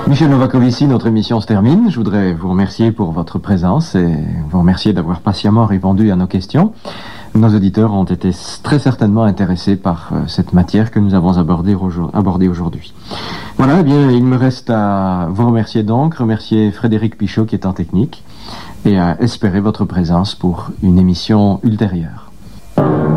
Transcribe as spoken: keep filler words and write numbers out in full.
Michel Novakovici, notre émission se termine. Je voudrais vous remercier pour votre présence et vous remercier d'avoir patiemment répondu à nos questions. Nos auditeurs ont été très certainement intéressés par euh, cette matière que nous avons abordée, abordée aujourd'hui. Voilà, eh bien, il me reste à vous remercier donc, remercier Frédéric Pichot qui est en technique et à espérer votre présence pour une émission ultérieure.